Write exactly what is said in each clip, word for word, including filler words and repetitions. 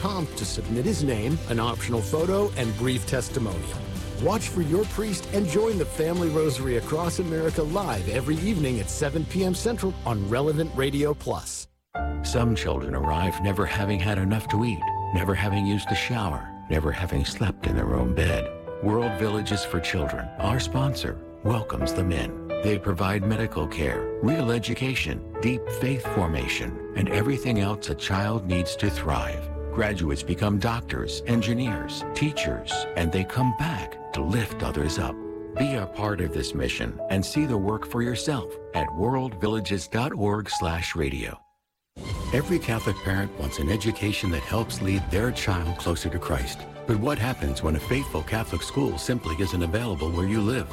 com to submit his name, an optional photo, and brief testimonial. Watch for your priest and join the Family Rosary Across America live every evening at seven p.m. Central on Relevant Radio Plus. Some children arrive never having had enough to eat, never having used a shower, never having slept in their own bed. World Villages for Children, our sponsor, welcomes them in. They provide medical care, real education, deep faith formation, and everything else a child needs to thrive. Graduates become doctors, engineers, teachers, and they come back to lift others up. Be a part of this mission and see the work for yourself at worldvillages.org slash radio. Every Catholic parent wants an education that helps lead their child closer to Christ. But what happens when a faithful Catholic school simply isn't available where you live?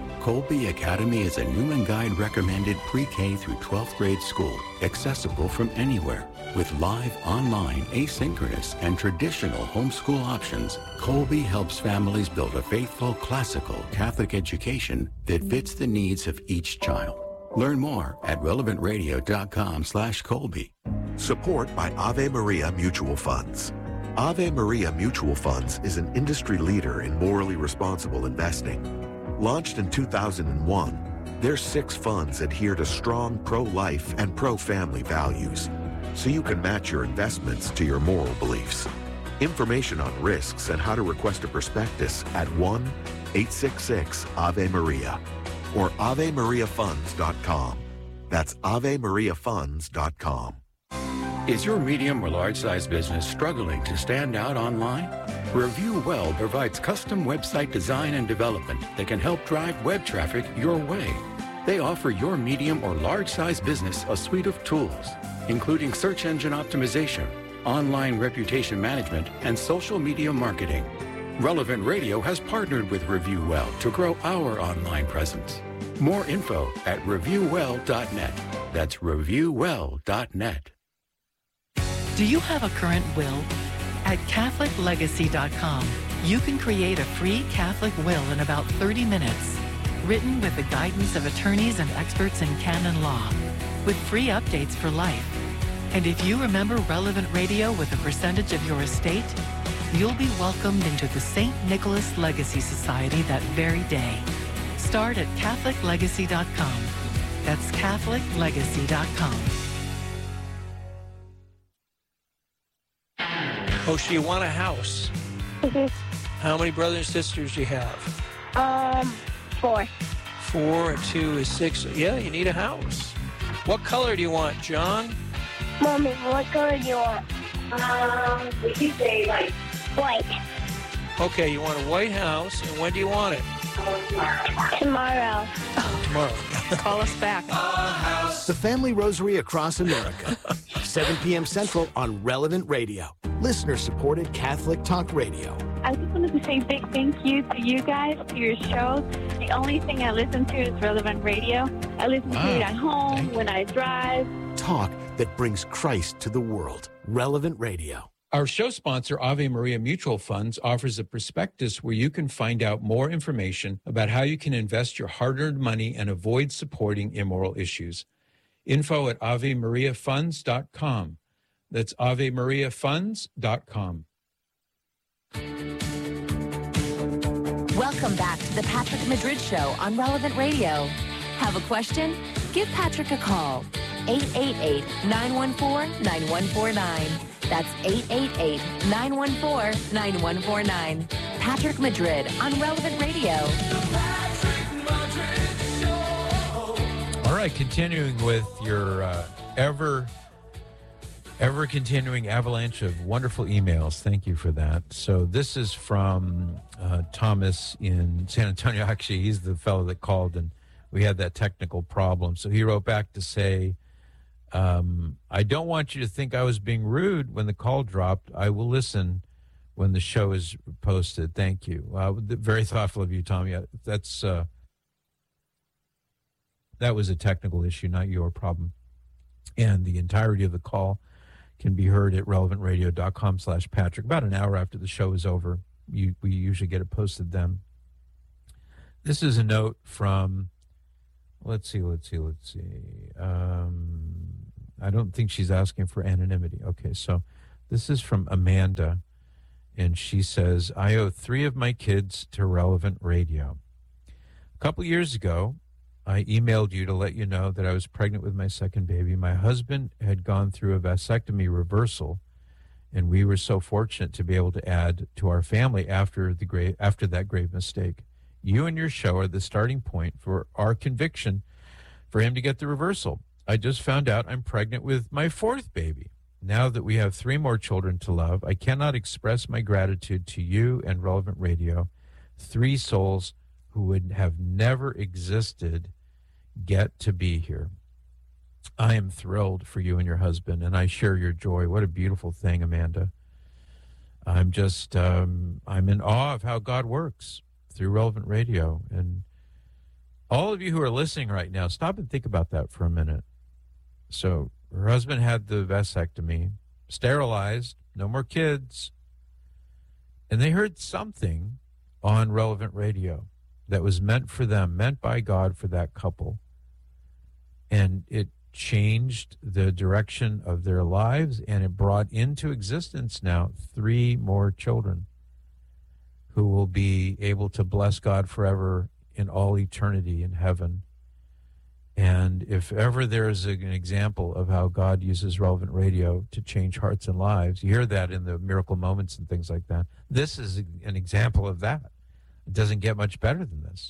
Colby Academy is a Newman Guide recommended pre-K through twelfth grade school, accessible from anywhere. With live, online, asynchronous, and traditional homeschool options, Colby helps families build a faithful, classical Catholic education that fits the needs of each child. Learn more at relevantradio.com slash Colby. Support by Ave Maria Mutual Funds. Ave Maria Mutual Funds is an industry leader in morally responsible investing. Launched in two thousand one, their six funds adhere to strong pro-life and pro-family values, so you can match your investments to your moral beliefs. Information on risks and how to request a prospectus at one eight six six Ave Maria or ave maria funds dot com. That's ave maria funds dot com. Is your medium or large-size business struggling to stand out online? Review Well provides custom website design and development that can help drive web traffic your way. They offer your medium or large-size business a suite of tools, including search engine optimization, online reputation management, and social media marketing. Relevant Radio has partnered with Review Well to grow our online presence. More info at review well dot net. That's review well dot net. Do you have a current will? At Catholic Legacy dot com, you can create a free Catholic will in about thirty minutes, written with the guidance of attorneys and experts in canon law, with free updates for life. And if you remember Relevant Radio with a percentage of your estate, you'll be welcomed into the Saint Nicholas Legacy Society that very day. Start at Catholic Legacy dot com. That's Catholic Legacy dot com. Oh, so you want a house? Mm-hmm. How many brothers and sisters do you have? Um, four. Four and two is six. Yeah, you need a house. What color do you want, John? Mommy, what color do you want? Um, we could say like white. Okay, you want a white house, and when do you want it? Tomorrow. Tomorrow. Call us back. The Family Rosary Across America, seven p.m. Central on Relevant Radio. Listener-supported Catholic Talk Radio. I just wanted to say a big thank you to you guys, to your show. The only thing I listen to is Relevant Radio. I listen Wow. to it at home, when I drive. Talk that brings Christ to the world. Relevant Radio. Our show sponsor, Ave Maria Mutual Funds, offers a prospectus where you can find out more information about how you can invest your hard-earned money and avoid supporting immoral issues. Info at ave maria funds dot com. That's ave maria funds dot com. Welcome back to the Patrick Madrid Show on Relevant Radio. Have a question? Give Patrick a call. eight eight eight, nine one four, nine one four nine. That's eight eight eight, nine one four, nine one four nine. Patrick Madrid on Relevant Radio. All right, continuing with your uh, ever, ever continuing avalanche of wonderful emails. Thank you for that. So this is from uh, Thomas in San Antonio. Actually, he's the fellow that called and we had that technical problem. So he wrote back to say, um, I don't want you to think I was being rude when the call dropped. I will listen when the show is posted. Thank you. Uh, very thoughtful of you, Tommy. That's uh, that was a technical issue, not your problem. And the entirety of the call can be heard at relevantradio.com slash Patrick. About an hour after the show is over, you, we usually get it posted then. This is a note from, let's see, let's see, let's see. Um, I don't think she's asking for anonymity. Okay, so This is from Amanda, and she says, I owe three of my kids to Relevant Radio. A couple years ago, I emailed you to let you know that I was pregnant with my second baby. My husband had gone through a vasectomy reversal, and we were so fortunate to be able to add to our family after the grave, after that grave mistake. You and your show are the starting point for our conviction for him to get the reversal. I just found out I'm pregnant with my fourth baby. Now that we have three more children to love, I cannot express my gratitude to you and Relevant Radio. Three souls who would have never existed get to be here. I am thrilled for you and your husband, and I share your joy. What a beautiful thing, Amanda. I'm just, um, I'm in awe of how God works through Relevant Radio. And all of you who are listening right now, stop and think about that for a minute. So her husband had the vasectomy, sterilized, no more kids. And they heard something on Relevant Radio that was meant for them, meant by God for that couple. And it changed the direction of their lives, and it brought into existence now three more children who will be able to bless God forever in all eternity in heaven. And if ever there is an example of how God uses Relevant Radio to change hearts and lives, you hear that in the miracle moments and things like that. This is an example of that. It doesn't get much better than this.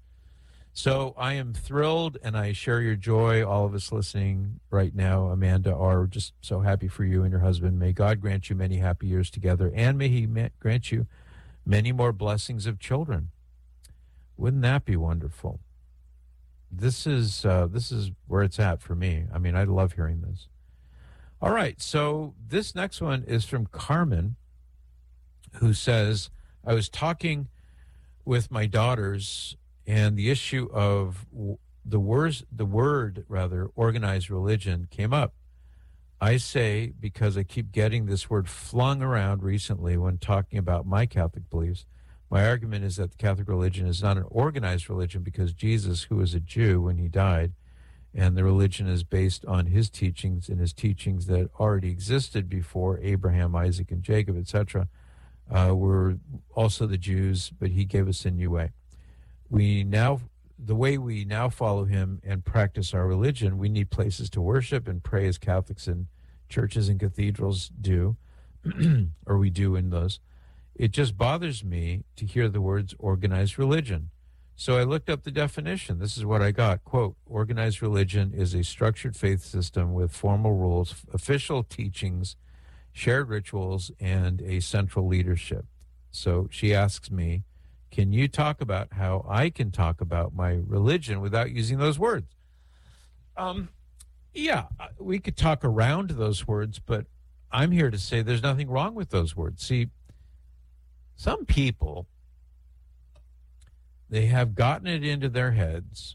So I am thrilled, and I share your joy. All of us listening right now, Amanda, are just so happy for you and your husband. May God grant you many happy years together, and may he grant you many more blessings of children. Wouldn't that be wonderful? This is uh, this is where it's at for me. I mean, I love hearing this. All right, so this next one is from Carmen, who says, I was talking with my daughters, and the issue of the words, the word, rather, organized religion came up. I say, because I keep getting this word flung around recently when talking about my Catholic beliefs, my argument is that the Catholic religion is not an organized religion because Jesus, who was a Jew when he died, and the religion is based on his teachings and his teachings that already existed before Abraham, Isaac, and Jacob, et cetera, uh, were also the Jews, but he gave us a new way. We now, the way we now follow him and practice our religion, we need places to worship and pray as Catholics in churches and cathedrals do, or we do in those. It just bothers me to hear the words organized religion. So I looked up the definition. This is what I got. Quote, organized religion is a structured faith system with formal rules, official teachings, shared rituals, and a central leadership. So she asks me, can you talk about how I can talk about my religion without using those words? Um, yeah, we could talk around those words, but I'm here to say there's nothing wrong with those words. See, some people, they have gotten it into their heads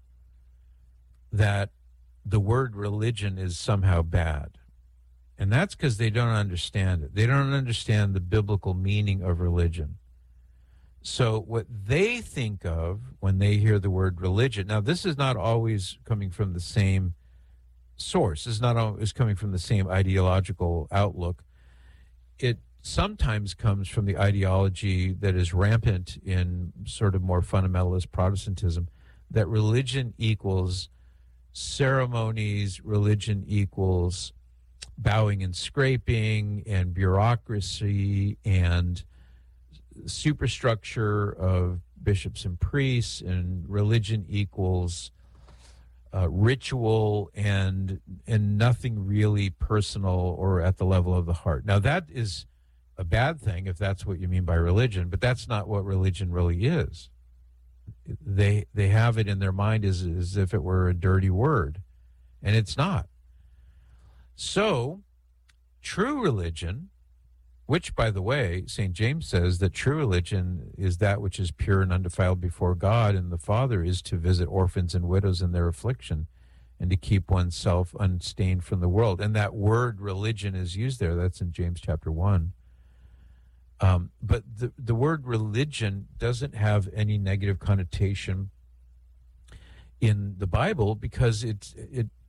that the word religion is somehow bad. And that's because they don't understand it. They don't understand the biblical meaning of religion. So what they think of when they hear the word religion, now this is not always coming from the same source. It's not always coming from the same ideological outlook. It sometimes comes from the ideology that is rampant in sort of more fundamentalist Protestantism, that religion equals ceremonies, religion equals bowing and scraping and bureaucracy and superstructure of bishops and priests, and religion equals uh, ritual and and nothing really personal or at the level of the heart. Now that is a bad thing if that's what you mean by religion, but that's not what religion really is. They they have it in their mind as, as if it were a dirty word, and it's not. So true religion, which, by the way, Saint James says that true religion is that which is pure and undefiled before God and the Father, is to visit orphans and widows in their affliction and to keep oneself unstained from the world. And that word religion is used there. That's in James chapter one. Um, but the, the word religion doesn't have any negative connotation in the Bible because it's, it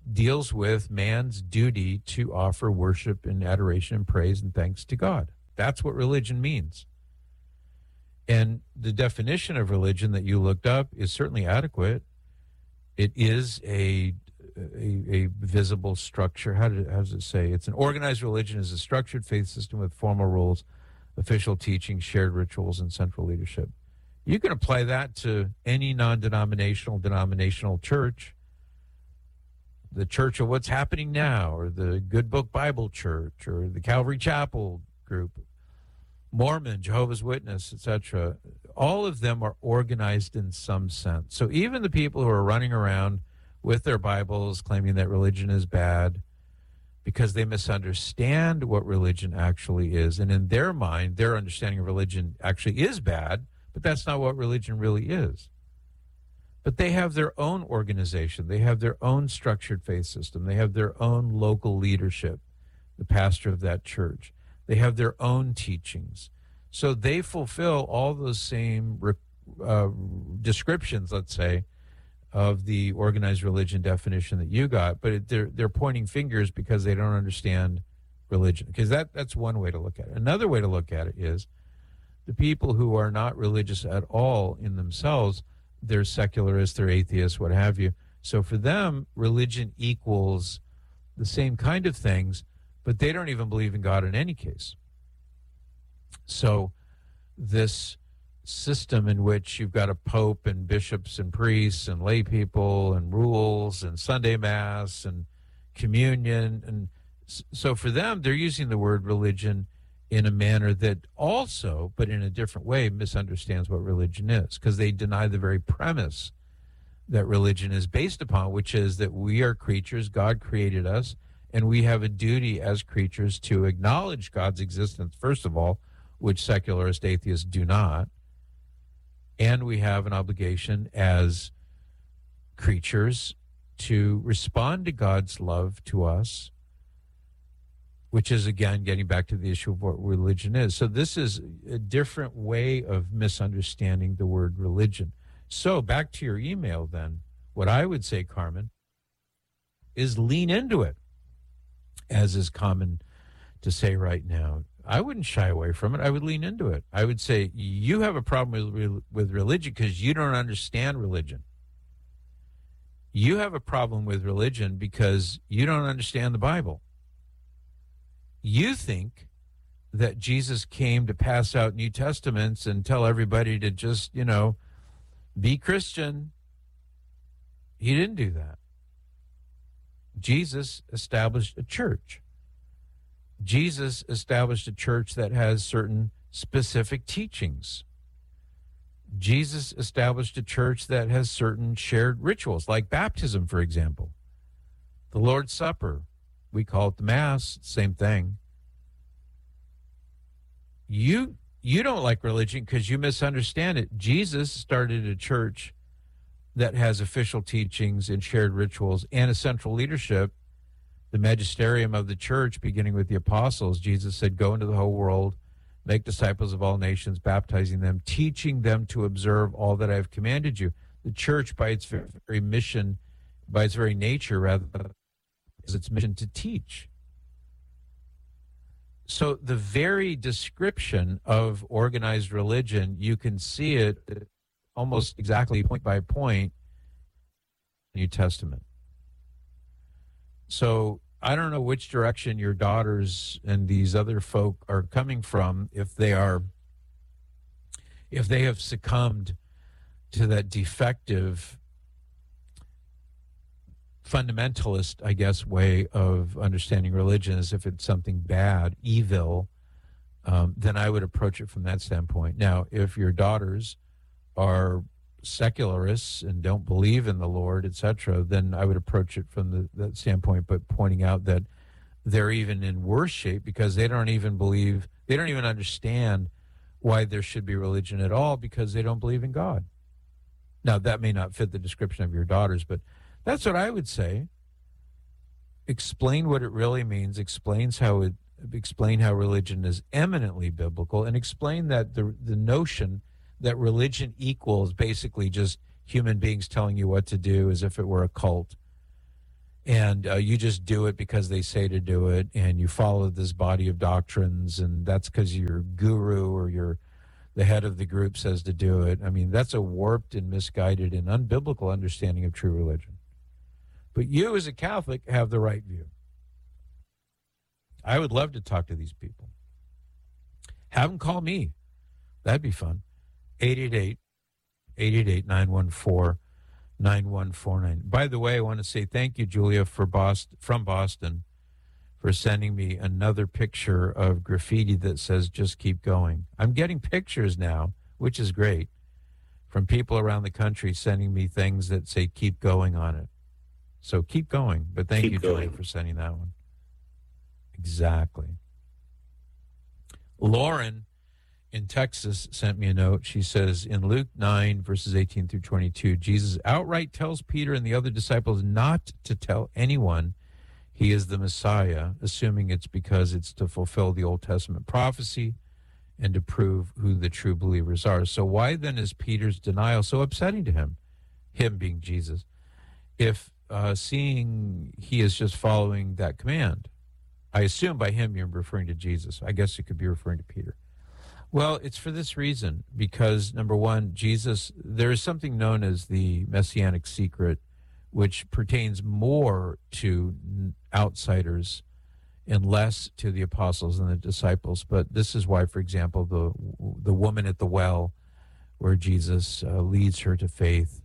deals with man's duty to offer worship and adoration and praise and thanks to God. That's what religion means. And the definition of religion that you looked up is certainly adequate. It is a a, a visible structure. How, did, how does it say? It's an organized religion is a structured faith system with formal rules, official teaching, shared rituals, and central leadership. You can apply that to any non-denominational, denominational church. The Church of What's Happening Now, or the Good Book Bible Church, or the Calvary Chapel group, Mormon, Jehovah's Witness, et cetera. All of them are organized in some sense. So even the people who are running around with their Bibles claiming that religion is bad because they misunderstand what religion actually is, and in their mind, their understanding of religion actually is bad, but that's not what religion really is. But they have their own organization. They have their own structured faith system. They have their own local leadership, the pastor of that church. They have their own teachings. So they fulfill all those same uh, descriptions, let's say, of the organized religion definition that you got, but it, they're, they're pointing fingers because they don't understand religion. Because that, that's one way to look at it. Another way to look at it is the people who are not religious at all in themselves, they're secularists, they're atheists, what have you. So for them, religion equals the same kind of things, but they don't even believe in God in any case. So this system in which you've got a pope and bishops and priests and lay people and rules and Sunday Mass and communion, and so for them, they're using the word religion in a manner that also, but in a different way, misunderstands what religion is, because they deny the very premise that religion is based upon, which is that we are creatures, God created us, and we have a duty as creatures to acknowledge God's existence, first of all, which secularist atheists do not, and we have an obligation as creatures to respond to God's love to us, which is, again, getting back to the issue of what religion is. So this is a different way of misunderstanding the word religion. So back to your email then, what I would say, Carmen, is lean into it, as is common to say right now. I wouldn't shy away from it. I would lean into it. I would say, you have a problem with, with religion because you don't understand religion. You have a problem with religion because you don't understand the Bible. You think that Jesus came to pass out New Testaments and tell everybody to just, you know, be Christian. He didn't do that. Jesus established a church. Jesus established a church that has certain specific teachings. Jesus established a church that has certain shared rituals, like baptism, for example. The Lord's Supper, we call it the Mass, same thing. You you don't like religion because you misunderstand it. Jesus started a church that has official teachings and shared rituals and a central leadership. The magisterium of the church, beginning with the apostles, Jesus said, go into the whole world, make disciples of all nations, baptizing them, teaching them to observe all that I have commanded you. The church, by its very mission, by its very nature, rather, is its mission to teach. So the very description of organized religion, you can see it almost exactly point by point in the New Testament. So I don't know which direction your daughters and these other folk are coming from, if they are, if they have succumbed to that defective fundamentalist, I guess, way of understanding religion as if it's something bad, evil, um, then I would approach it from that standpoint. Now, if your daughters are secularists and don't believe in the Lord, et cetera, then I would approach it from the, that standpoint, but pointing out that they're even in worse shape because they don't even believe, they don't even understand why there should be religion at all because they don't believe in God. Now, that may not fit the description of your daughters, but that's what I would say. Explain what it really means, explains how it, explain how religion is eminently biblical, and explain that the the notion that religion equals basically just human beings telling you what to do as if it were a cult and uh, you just do it because they say to do it, and you follow this body of doctrines, and that's because your guru or your the head of the group says to do it. I mean, that's a warped and misguided and unbiblical understanding of true religion. But you as a Catholic have the right view. I would love to talk to these people. Have them call me. That'd be fun. eight eight eight, eight eight eight, nine one four, nine one four nine. By the way, I want to say thank you, Julia, for Boston, from Boston, for sending me another picture of graffiti that says, just keep going. I'm getting pictures now, which is great, from people around the country sending me things that say, keep going on it. So keep going. But thank keep you, going. Julia, for sending that one. Exactly. Lauren in Texas sent me a note. She says, in Luke nine, verses eighteen through twenty-two, Jesus outright tells Peter and the other disciples not to tell anyone he is the Messiah, assuming it's because it's to fulfill the Old Testament prophecy and to prove who the true believers are. So why then is Peter's denial so upsetting to him, him being Jesus, if uh, seeing he is just following that command? I assume by him you're referring to Jesus. I guess it could be referring to Peter. Well, it's for this reason, because, number one, Jesus, there is something known as the Messianic secret, which pertains more to outsiders and less to the apostles and the disciples. But this is why, for example, the the woman at the well, where Jesus uh, leads her to faith,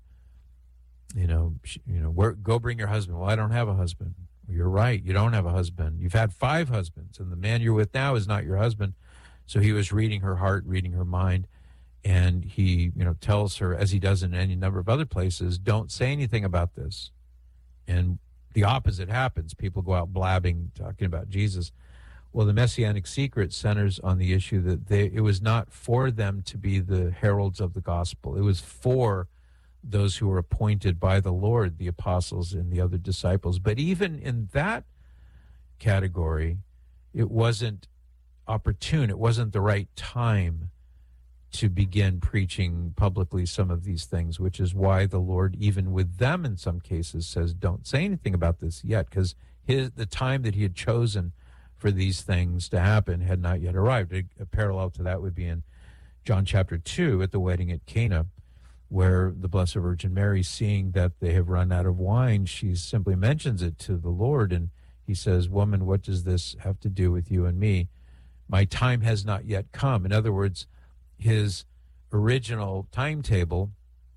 you know, she, you know, where, go bring your husband. Well, I don't have a husband. Well, you're right. You don't have a husband. You've had five husbands, and the man you're with now is not your husband. So he was reading her heart, reading her mind. And he, you know, tells her, as he does in any number of other places, don't say anything about this. And the opposite happens. People go out blabbing, talking about Jesus. Well, the Messianic secret centers on the issue that they, it was not for them to be the heralds of the gospel. It was for those who were appointed by the Lord, the apostles and the other disciples. But even in that category, it wasn't opportune. It wasn't the right time to begin preaching publicly some of these things, which is why the Lord, even with them in some cases, says, don't say anything about this yet, because his the time that he had chosen for these things to happen had not yet arrived. A, a parallel to that would be in John chapter two at the wedding at Cana, where the Blessed Virgin Mary, seeing that they have run out of wine, she simply mentions it to the Lord, and he says, woman, what does this have to do with you and me? My time has not yet come. In other words, his original timetable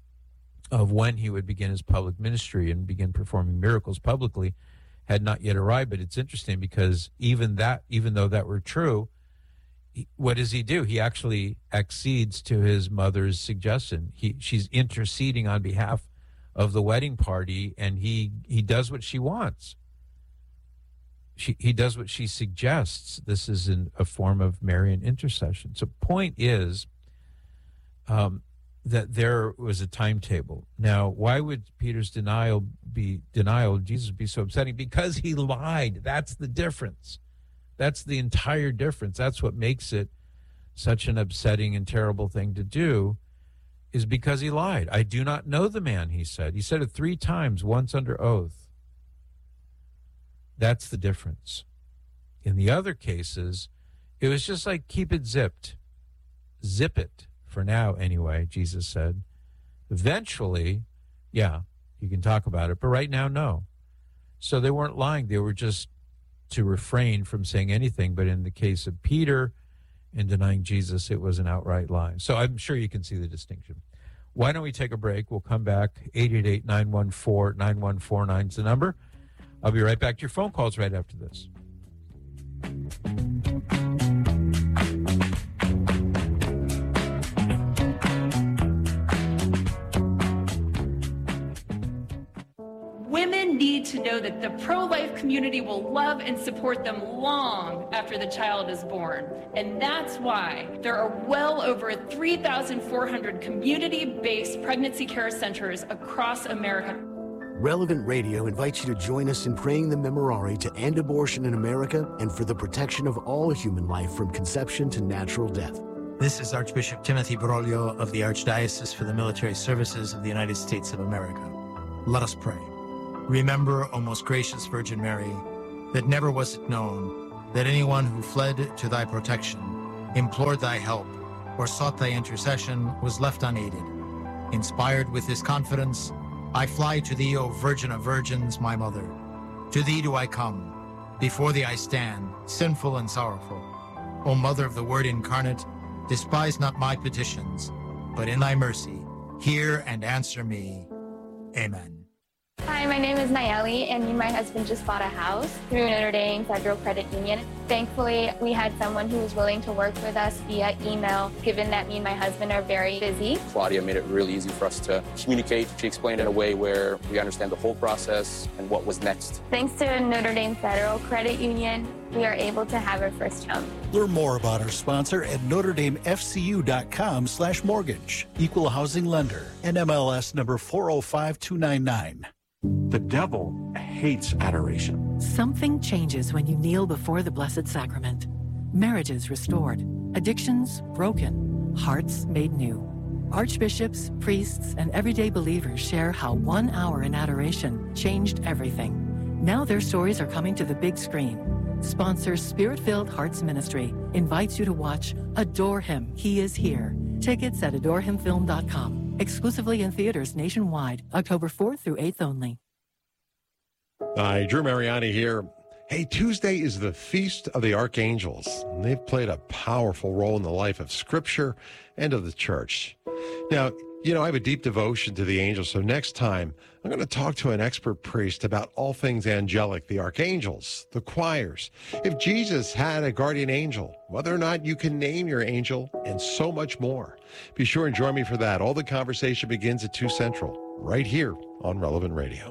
of when he would begin his public ministry and begin performing miracles publicly had not yet arrived. But it's interesting because even that, even though that were true, he, what does he do? He actually accedes to his mother's suggestion. He, she's interceding on behalf of the wedding party, and he, he does what she wants. She, he does what she suggests. This is in a form of Marian intercession. So point is um, that there was a timetable. Now, why would Peter's denial be denial of Jesus be so upsetting? Because he lied. That's the difference. That's the entire difference. That's what makes it such an upsetting and terrible thing to do, is because he lied. I do not know the man, he said. He said it three times, once under oath. That's the difference. In the other cases, it was just like, keep it zipped. Zip it, for now anyway, Jesus said. Eventually, yeah, you can talk about it, but right now, no. So they weren't lying. They were just to refrain from saying anything. But in the case of Peter, in denying Jesus, it was an outright lie. So I'm sure you can see the distinction. Why don't we take a break? We'll come back. eight eight eight, nine one four, nine one four nine is the number. I'll be right back to your phone calls right after this. Women need to know that the pro-life community will love and support them long after the child is born. And that's why there are well over three thousand four hundred community-based pregnancy care centers across America. Relevant Radio invites you to join us in praying the Memorare to end abortion in America and for the protection of all human life from conception to natural death. This is Archbishop Timothy Broglio of the Archdiocese for the Military Services of the United States of America. Let us pray. Remember, O most gracious Virgin Mary, that never was it known that anyone who fled to thy protection, implored thy help, or sought thy intercession was left unaided. Inspired with this confidence, I fly to thee, O Virgin of Virgins, my mother. To thee do I come. Before thee I stand, sinful and sorrowful. O Mother of the Word incarnate, despise not my petitions, but in thy mercy, hear and answer me. Amen. Hi, my name is Nayeli, and me and my husband just bought a house through Notre Dame Federal Credit Union. Thankfully, we had someone who was willing to work with us via email, given that me and my husband are very busy. Claudia made it really easy for us to communicate. She explained it in a way where we understand the whole process and what was next. Thanks to Notre Dame Federal Credit Union, we are able to have our first home. Learn more about our sponsor at notre dame f c u dot com slash mortgage. Equal housing lender. N M L S number four oh five two nine nine. The devil hates adoration. Something changes when you kneel before the Blessed Sacrament. Marriages restored, addictions broken, hearts made new. Archbishops, priests, and everyday believers share how one hour in adoration changed everything. Now their stories are coming to the big screen. Sponsor Spirit-Filled Hearts Ministry invites you to watch Adore Him, He Is Here. Tickets at adore him film dot com. Exclusively in theaters nationwide, October fourth through eighth only. Hi, Drew Mariani here. Hey, Tuesday is the Feast of the Archangels. And they've played a powerful role in the life of Scripture and of the Church. Now, you know, I have a deep devotion to the angels, so next time I'm going to talk to an expert priest about all things angelic, the archangels, the choirs, if Jesus had a guardian angel, whether or not you can name your angel, and so much more. Be sure and join me for that. All the conversation begins at two Central, right here on Relevant Radio.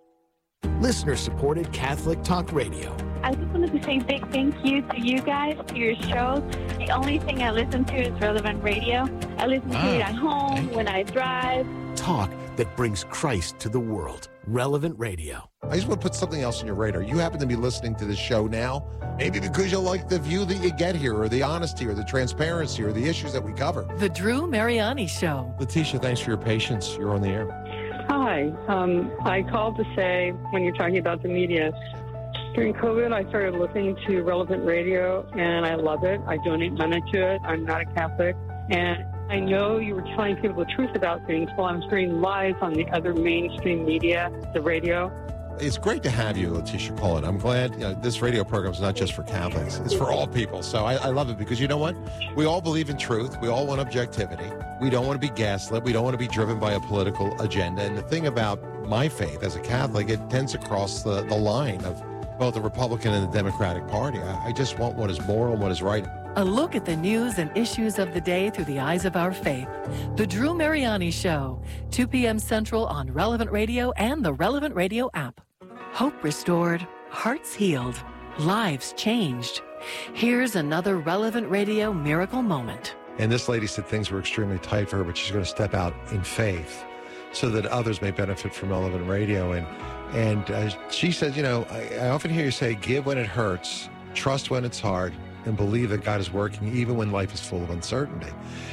Listener-supported Catholic Talk Radio. I just wanted to say a big thank you to you guys, to your show. The only thing I listen to is Relevant Radio. I listen to Ah, it at home, when I drive. Talk that brings Christ to the world. Relevant Radio. I just want to put something else on your radar. You happen to be listening to this show now, maybe because you like the view that you get here, or the honesty, or the transparency, or the issues that we cover. The Drew Mariani Show. Letitia, thanks for your patience. You're on the air. Hi. Um, I called to say, when you're talking about the media, during COVID, I started listening to Relevant Radio, and I love it. I donate money to it. I'm not a Catholic. And I know you were telling people the truth about things while I'm hearing lies on the other mainstream media, the radio. It's great to have you, Letitia, call it. I'm glad you know, this radio program is not just for Catholics. It's for all people. So I, I love it because you know what? We all believe in truth. We all want objectivity. We don't want to be gaslit. We don't want to be driven by a political agenda. And the thing about my faith as a Catholic, it tends to cross the, the line of both the Republican and the Democratic Party. I, I just want what is moral and what is right. A look at the news and issues of the day through the eyes of our faith. The Drew Mariani Show, two p.m. Central on Relevant Radio and the Relevant Radio app. Hope restored, hearts healed, lives changed. Here's another Relevant Radio miracle moment. And this lady said things were extremely tight for her, but she's going to step out in faith so that others may benefit from Relevant Radio. And and uh, she says, you know, I, I often hear you say, give when it hurts, trust when it's hard, and believe that God is working even when life is full of uncertainty.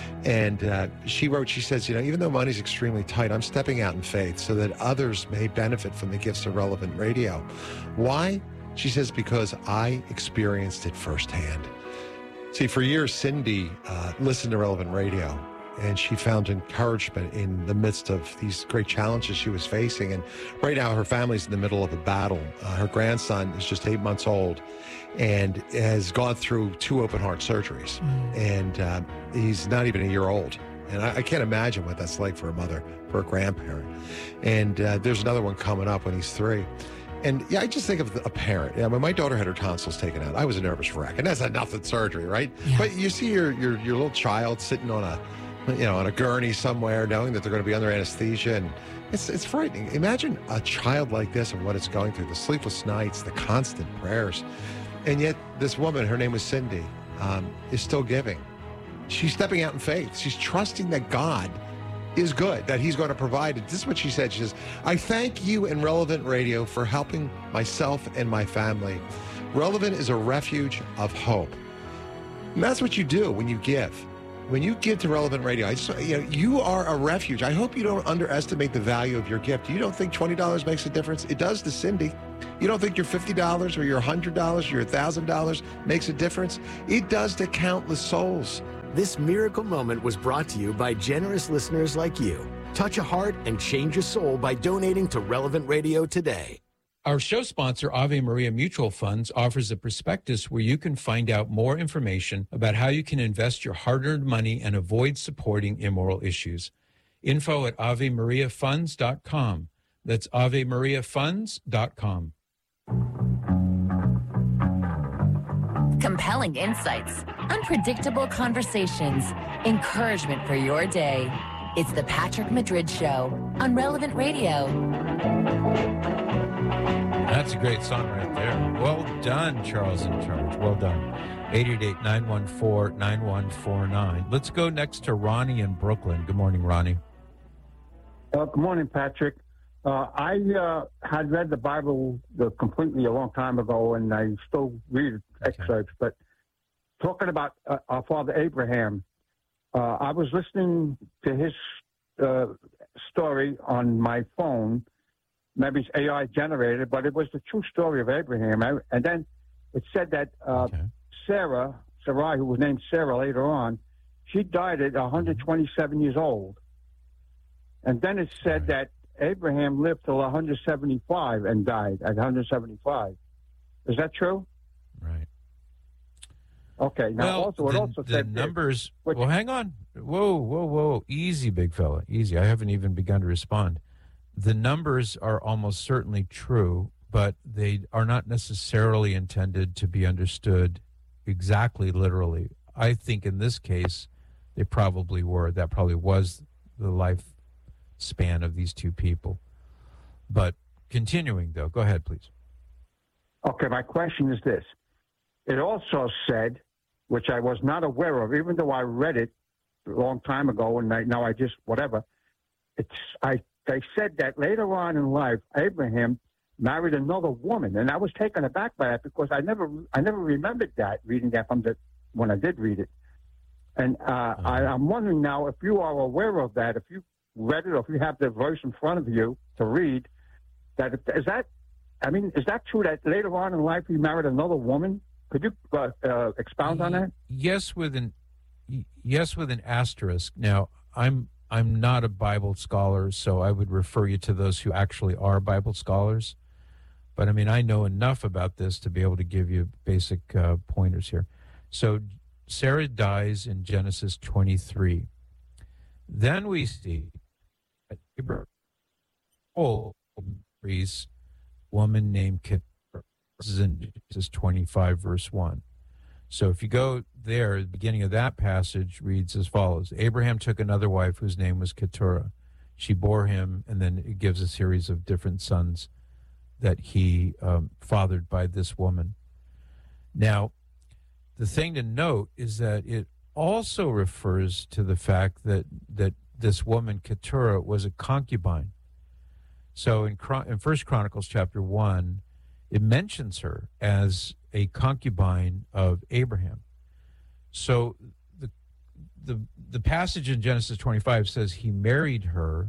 And uh, she wrote, she says, you know, even though money's extremely tight, I'm stepping out in faith so that others may benefit from the gifts of Relevant Radio. Why? She says, because I experienced it firsthand. See, for years, Cindy uh, listened to Relevant Radio, and she found encouragement in the midst of these great challenges she was facing. And right now, her family's in the middle of a battle. Uh, her grandson is just eight months old and has gone through two open heart surgeries. Mm. And uh, he's not even a year old. And I, I can't imagine what that's like for a mother, for a grandparent. And uh, there's another one coming up when he's three. And yeah, I just think of a parent. Yeah, when my daughter had her tonsils taken out, I was a nervous wreck. And that's not nothing surgery, right? Yeah. But you see your, your your little child sitting on a, you know, on a gurney somewhere, knowing that they're going to be under anesthesia, and it's it's frightening. Imagine a child like this and what it's going through: the sleepless nights, the constant prayers, and yet this woman, her name was Cindy, um, is still giving. She's stepping out in faith. She's trusting that God is good, that he's going to provide it. This is what she said. She says, I thank you and Relevant Radio for helping myself and my family. Relevant is a refuge of hope. And that's what you do when you give. when you give to Relevant Radio, I just, you know, you are a refuge. I hope you don't underestimate the value of your gift. You don't think twenty dollars makes a difference? It does to Cindy. You don't think your fifty dollars or your one hundred dollars or your one thousand dollars makes a difference? It does to countless souls. This miracle moment was brought to you by generous listeners like you. Touch a heart and change a soul by donating to Relevant Radio today. Our show sponsor, Ave Maria Mutual Funds, offers a prospectus where you can find out more information about how you can invest your hard-earned money and avoid supporting immoral issues. Info at ave maria funds dot com. That's ave maria funds dot com. Compelling insights, unpredictable conversations, encouragement for your day. It's the Patrick Madrid Show on Relevant Radio. That's a great song right there. Well done, Charles in Charge. Well done. eight eight eight, nine one four, nine one four nine. Let's go next to Ronnie in Brooklyn. Good morning, Ronnie. Uh, good morning, Patrick. Uh, I uh, had read the Bible uh, completely a long time ago, and I still read excerpts. But talking about uh, our father Abraham, uh, I was listening to his uh, story on my phone. Maybe it's A I generated, but it was the true story of Abraham. I, and then it said that uh, okay. Sarah, Sarai, who was named Sarah later on, she died at one hundred twenty-seven years old. And then it said that Abraham lived till one hundred seventy-five and died at one hundred seventy-five. Is that true? Right. Okay. Now, well, also, it the, also the said numbers. Which, well, hang on. Whoa, whoa, whoa. Easy, big fella. Easy. I haven't even begun to respond. The numbers are almost certainly true, but they are not necessarily intended to be understood exactly literally. I think in this case, they probably were. That probably was the lifespan of these two people. But continuing, though, go ahead, please. Okay, my question is this. It also said, which I was not aware of, even though I read it a long time ago, and I, now I just, whatever, it's, I, they said that later on in life, Abraham married another woman, and I was taken aback by that because I never, I never remembered that, reading that from the, when I did read it. And uh, uh-huh. I, I'm wondering now if you are aware of that, if you read it, or if you have the verse in front of you to read, that is that, I mean, is that true that later on in life he married another woman? Could you uh, uh, expound on that? Yes, with an yes with an asterisk. Now, I'm I'm not a Bible scholar, so I would refer you to those who actually are Bible scholars. But I mean, I know enough about this to be able to give you basic uh, pointers here. So Sarah dies in Genesis twenty-three. Then we see Abraham oh, marries a woman named Keturah. This is in Genesis twenty-five, verse one. So if you go there, the beginning of that passage reads as follows. Abraham took another wife whose name was Keturah. She bore him, and then it gives a series of different sons that he um, fathered by this woman. Now, the thing to note is that it also refers to the fact that that this woman, Keturah, was a concubine. So in, in First Chronicles chapter one, it mentions her as a concubine of Abraham. So the the the passage in Genesis twenty-five says he married her,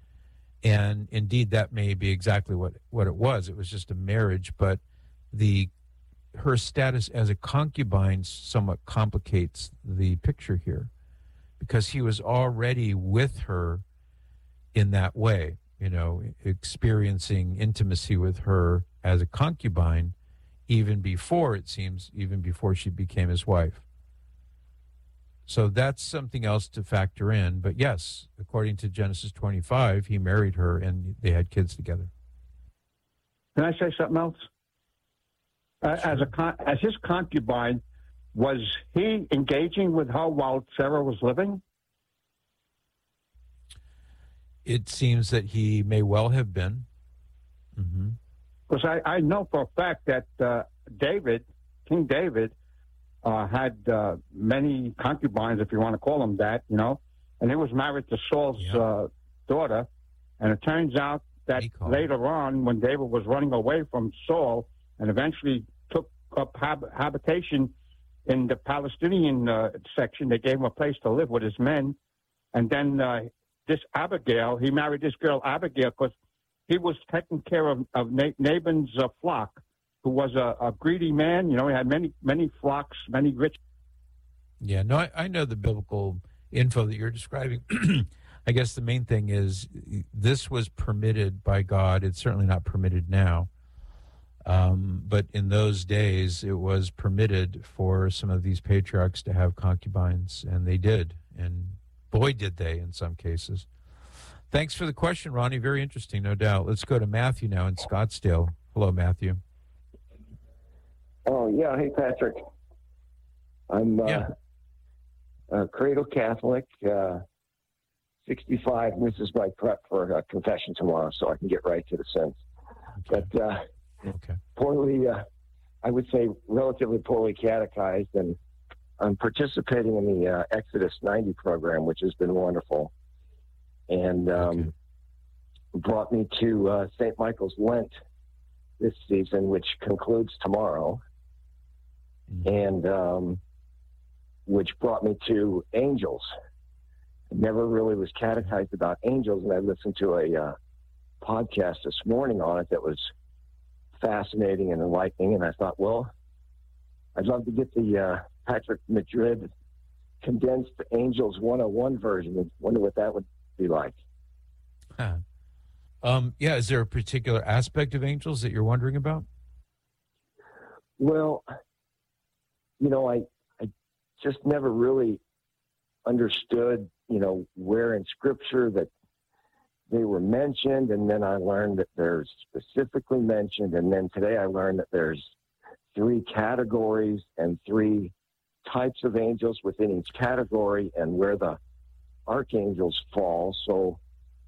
and indeed that may be exactly what, what it was. It was just a marriage, but the her status as a concubine somewhat complicates the picture here, because he was already with her in that way, you know, experiencing intimacy with her as a concubine, even before, it seems, even before she became his wife. So that's something else to factor in. But yes, according to Genesis twenty-five, he married her and they had kids together. Can I say something else? Uh, sure. As a con- as his concubine, was he engaging with her while Sarah was living? It seems that he may well have been. Mm-hmm. Because I, I know for a fact that uh, David, King David, uh, had uh, many concubines, if you want to call them that, you know, and he was married to Saul's yeah. uh, daughter. And it turns out that later on, when David was running away from Saul and eventually took up hab- habitation in the Palestinian uh, section. They gave him a place to live with his men. And then uh, this Abigail, he married this girl Abigail because he was taking care of, of Nabon's uh, flock, who was a, a greedy man. You know, he had many, many flocks, many rich. Yeah, no, I, I know the biblical info that you're describing. I guess the main thing is this was permitted by God. It's certainly not permitted now. Um, but in those days, it was permitted for some of these patriarchs to have concubines, and they did. And boy, did they in some cases. Thanks for the question, Ronnie. Very interesting, no doubt. Let's go to Matthew now in Scottsdale. Hello, Matthew. Oh, yeah. Hey, Patrick. I'm uh, yeah. a cradle Catholic, uh, sixty-five. This is my prep for uh, confession tomorrow, so I can get right to the sense. Okay. But uh, okay. poorly, uh, I would say relatively poorly catechized, and I'm participating in the uh, Exodus ninety program, which has been wonderful, and um, okay. brought me to uh, Saint Michael's Lent this season, which concludes tomorrow, mm-hmm. and um, which brought me to angels. I never really was catechized about angels, and I listened to a uh, podcast this morning on it that was fascinating and enlightening, and I thought, well, I'd love to get the uh, Patrick Madrid condensed Angels one oh one version and wonder what that would be like. Huh. Um, yeah, is there a particular aspect of angels that you're wondering about? Well, you know, I I just never really understood, you know, where in Scripture that they were mentioned, and then I learned that they're specifically mentioned, and then today I learned that there's three categories and three types of angels within each category, and where the archangels fall. So,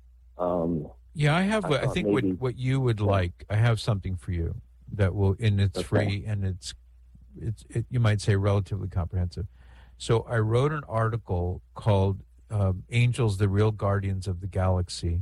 um, yeah, I have. I, I think maybe, what what you would like. I have something for you that will, and it's okay. free, and it's it's it, you might say relatively comprehensive. So I wrote an article called um, "Angels: The Real Guardians of the Galaxy,"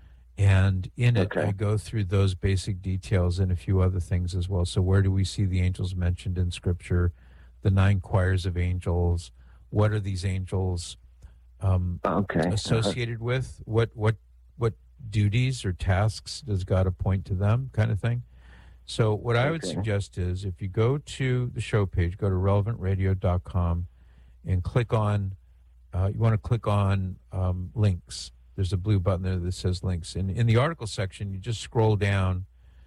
and in it okay. I go through those basic details and a few other things as well. So where do we see the angels mentioned in Scripture? The nine choirs of angels. What are these angels um, okay. associated uh-huh. with? What what what duties or tasks does God appoint to them? Kind of thing. So what I would okay. suggest is if you go to the show page, go to relevant radio dot com and click on. Uh, you want to click on um, links. There's a blue button there that says links. And in the article section, you just scroll down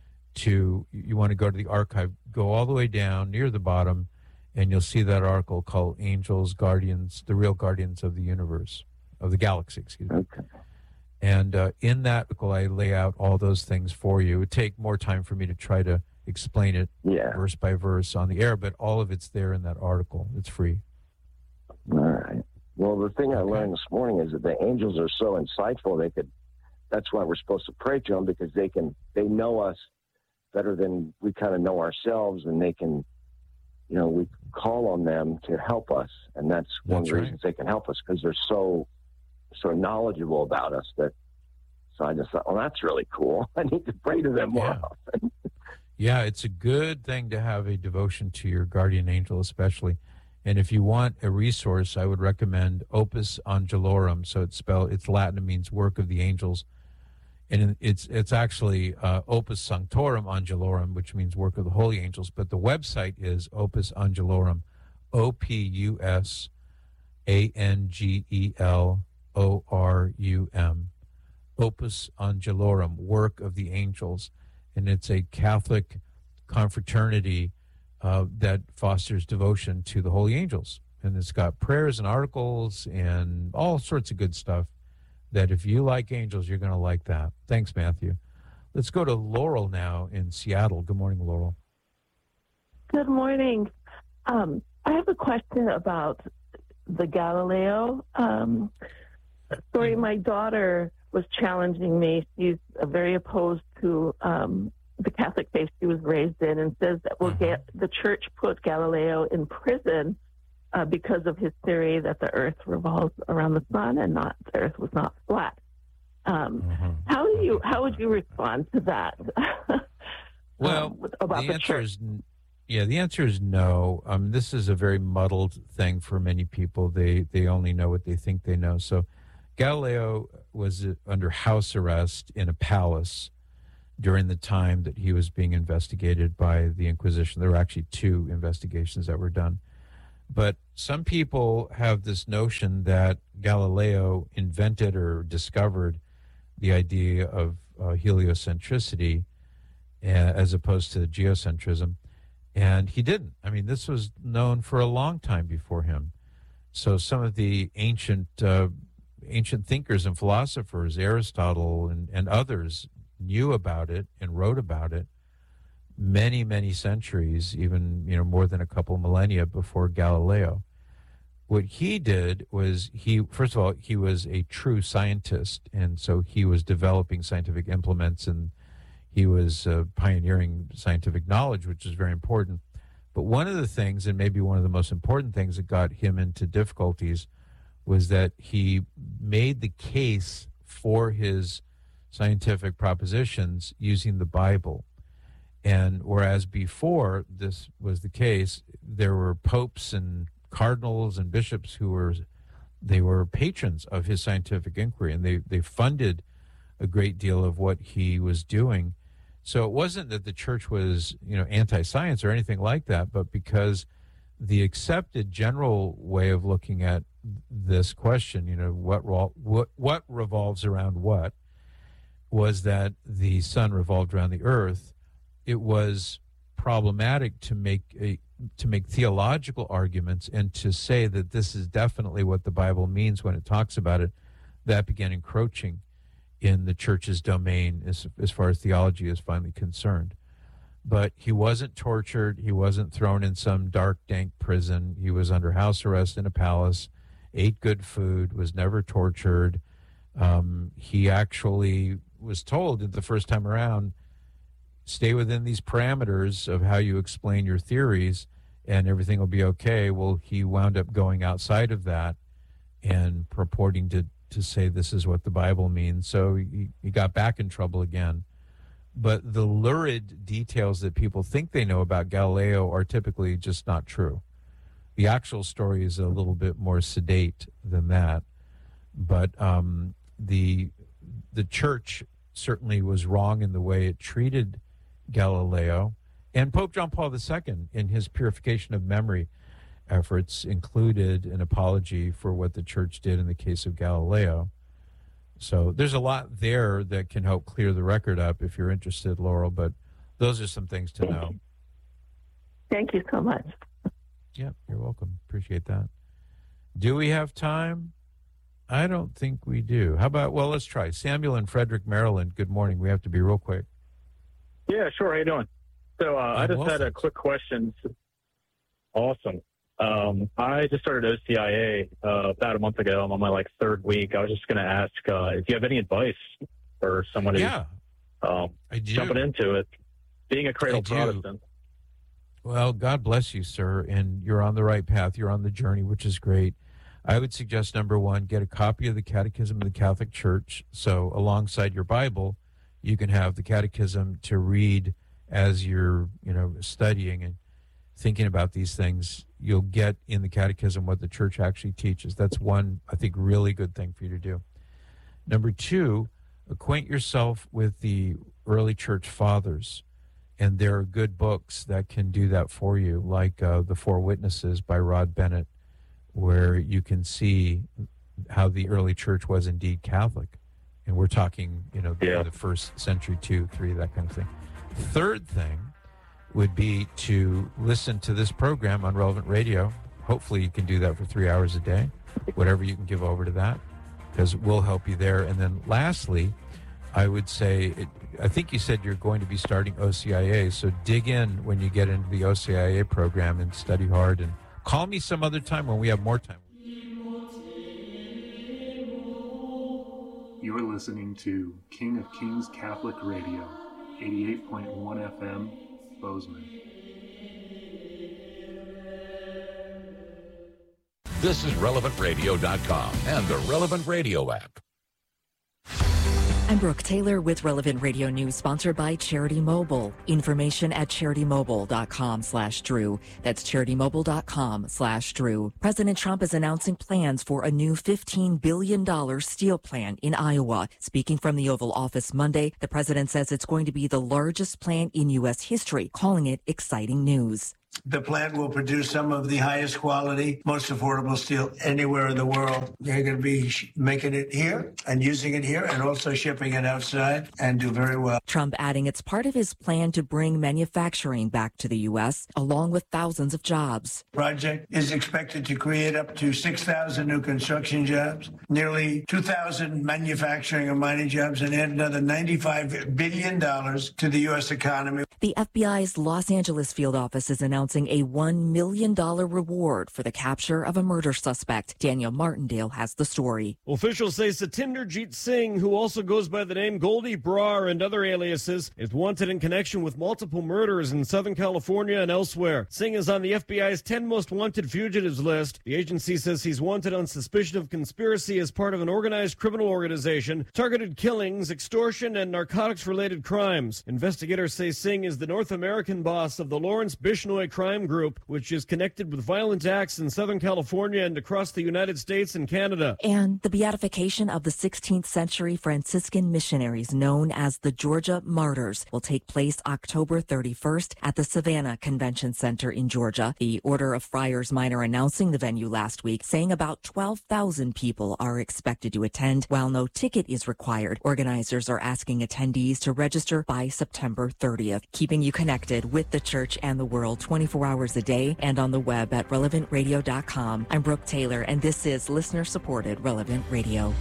to. You want to go to the archive. Go all the way down near the bottom. And you'll see that article called Angels, Guardians, the Real Guardians of the Universe, of the Galaxy, excuse me. Okay. And uh, in that article, I lay out all those things for you. It would take more time for me to try to explain it yeah. verse by verse on the air, but all of it's there in that article. It's free. All right. Well, the thing I learned this morning is that the angels are so insightful, they could, that's why we're supposed to pray to them, because they can, they know us better than we kind of know ourselves, and they can, you know, we call on them to help us, and that's one that's of the right. reasons they can help us, because they're so so knowledgeable about us. That so I just thought, well, that's really cool. I need to pray to them more yeah. often. Yeah, it's a good thing to have a devotion to your guardian angel, especially. And if you want a resource, I would recommend Opus Angelorum. So it's spelled, it's Latin, it means work of the angels. And it's it's actually uh, Opus Sanctorum Angelorum, which means work of the holy angels. But the website is Opus Angelorum, O P U S A N G E L O R U M. Opus Angelorum, work of the angels. And it's a Catholic confraternity uh, that fosters devotion to the holy angels. And it's got prayers and articles and all sorts of good stuff. That if you like angels, you're going to like that. Thanks, Matthew. Let's go to Laurel now in Seattle. Good morning, Laurel. Good morning. Um, I have a question about the Galileo um, story. My daughter was challenging me. She's uh, very opposed to um, the Catholic faith she was raised in, and says that we'll get the church put Galileo in prison Uh, because of his theory that the Earth revolves around the sun and not the Earth was not flat. Um, mm-hmm. How do you? How would you respond to that? Well, um, about the the answer church? is Yeah, the answer is no. Um, this is a very muddled thing for many people. They they only know what they think they know. So Galileo was under house arrest in a palace during the time that he was being investigated by the Inquisition. There were actually two investigations that were done. But some people have this notion that Galileo invented or discovered the idea of uh, heliocentricity uh, as opposed to geocentrism. And he didn't. I mean, this was known for a long time before him. So some of the ancient uh, ancient thinkers and philosophers, Aristotle and, and others, knew about it and wrote about it many, many centuries, even, you know, more than a couple millennia before Galileo. What he did was he, first of all, he was a true scientist, and so he was developing scientific implements, and he was uh, pioneering scientific knowledge, which is very important. But one of the things, and maybe one of the most important things that got him into difficulties, was that he made the case for his scientific propositions using the Bible. And whereas before this was the case, there were popes and cardinals and bishops who were, they were patrons of his scientific inquiry, and they, they funded a great deal of what he was doing. So it wasn't that the church was, you know, anti-science or anything like that, but because the accepted general way of looking at this question, you know, what what what revolves around what, was that the sun revolved around the earth. It was problematic to make a to make theological arguments and to say that this is definitely what the Bible means when it talks about it. That began encroaching in the church's domain as, as far as theology is finally concerned. But he wasn't tortured. He wasn't thrown in some dark, dank prison. He was under house arrest in a palace, ate good food, was never tortured. Um, he actually was told that the first time around, stay within these parameters of how you explain your theories and everything will be okay. Well, he wound up going outside of that and purporting to to say this is what the Bible means. So he, he got back in trouble again. But the lurid details that people think they know about Galileo are typically just not true. The actual story is a little bit more sedate than that. But um, the the church certainly was wrong in the way it treated Galileo. And Pope John Paul the Second, in his purification of memory efforts, included an apology for what the church did in the case of Galileo. So there's a lot there that can help clear the record up if you're interested, Laurel, but those are some things to know. Thank you so much. Yeah, you're welcome. Appreciate that. Do we have time? I don't think we do. How about, well, let's try. Samuel in Frederick, Maryland, good morning. We have to be real quick. Yeah, sure. How you doing? So uh, I just well, had thanks. a quick question. Awesome. Um, I just started O C I A uh, about a month ago. I'm on my like third week. I was just going to ask uh, if you have any advice for someone who's yeah, um, jumping into it, being a cradle Protestant. Well, God bless you, sir, and you're on the right path. You're on the journey, which is great. I would suggest, number one, get a copy of the Catechism of the Catholic Church. So alongside your Bible, you can have the Catechism to read as you're, you know, studying and thinking about these things. You'll get in the Catechism what the Church actually teaches. That's one, I think, really good thing for you to do. Number two, acquaint yourself with the early Church Fathers. And there are good books that can do that for you, like uh, The Four Witnesses by Rod Bennett, where you can see how the early church was indeed Catholic. And we're talking, you know, yeah. the first century, two, three, that kind of thing. Third thing would be to listen to this program on Relevant Radio. Hopefully you can do that for three hours a day, whatever you can give over to that, because we'll help you there. And then lastly, I would say, it, I think you said you're going to be starting O C I A, so dig in when you get into the O C I A program and study hard, and call me some other time when we have more time. You are listening to King of Kings Catholic Radio, eighty-eight point one F M, Bozeman. This is relevant radio dot com and the Relevant Radio app. I'm Brooke Taylor with Relevant Radio News, sponsored by Charity Mobile. Information at charitymobile.com slash Drew. That's charitymobile.com slash Drew. President Trump is announcing plans for a new fifteen billion dollars steel plant in Iowa. Speaking from the Oval Office Monday, the president says it's going to be the largest plant in U S history, calling it exciting news. The plant will produce some of the highest quality, most affordable steel anywhere in the world. They're going to be sh- making it here and using it here and also shipping it outside and do very well. Trump adding it's part of his plan to bring manufacturing back to the U S, along with thousands of jobs. Project is expected to create up to six thousand new construction jobs, nearly two thousand manufacturing and mining jobs, and add another ninety-five billion dollars to the U S economy. The F B I's Los Angeles field office is announcing a one million dollars reward for the capture of a murder suspect. Daniel Martindale has the story. Officials say Satinderjeet Singh, who also goes by the name Goldie Brar and other aliases, is wanted in connection with multiple murders in Southern California and elsewhere. Singh is on the F B I's ten most wanted fugitives list. The agency says he's wanted on suspicion of conspiracy as part of an organized criminal organization, targeted killings, extortion, and narcotics-related crimes. Investigators say Singh is the North American boss of the Lawrence Bishnoi crime group, which is connected with violent acts in Southern California and across the United States and Canada. And the beatification of the sixteenth century Franciscan missionaries known as the Georgia Martyrs will take place October thirty-first at the Savannah Convention Center in Georgia. The Order of Friars Minor announcing the venue last week, saying about twelve thousand people are expected to attend. While no ticket is required, organizers are asking attendees to register by September thirtieth, keeping you connected with the church and the world twenty-four hours a day and on the web at relevant radio dot com. I'm Brooke Taylor, and this is listener-supported Relevant Radio.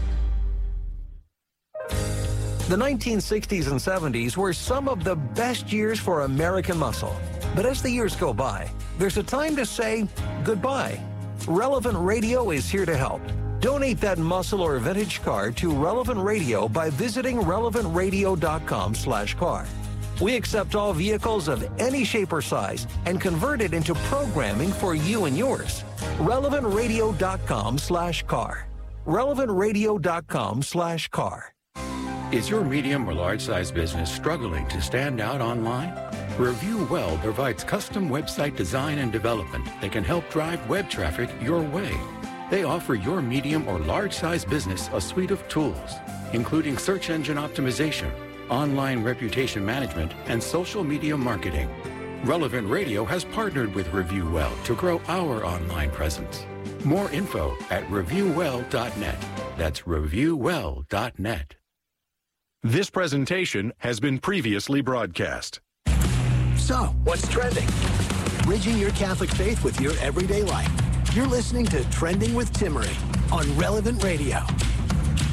The nineteen sixties and seventies were some of the best years for American muscle. But as the years go by, there's a time to say goodbye. Relevant Radio is here to help. Donate that muscle or vintage car to Relevant Radio by visiting relevant radio dot com slash car. We accept all vehicles of any shape or size and convert it into programming for you and yours. relevant radio dot com slash car. relevant radio dot com slash car. Is your medium or large size business struggling to stand out online? Review Well provides custom website design and development that can help drive web traffic your way. They offer your medium or large size business a suite of tools, including search engine optimization, online reputation management, and social media marketing. Relevant Radio has partnered with Review Well to grow our online presence. More info at review well dot net. That's review well dot net. This presentation has been previously broadcast. So, what's trending? Bridging your Catholic faith with your everyday life. You're listening to Trending with Timmerie on Relevant Radio.